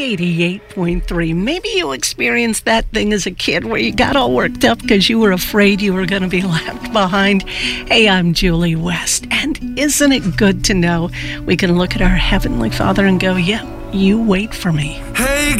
88.3. Maybe you experienced that thing as a kid where you got all worked up because you were afraid you were going to be left behind. Hey, I'm Julie West, and isn't it good to know we can look at our Heavenly Father and go, yeah, you wait for me. Hey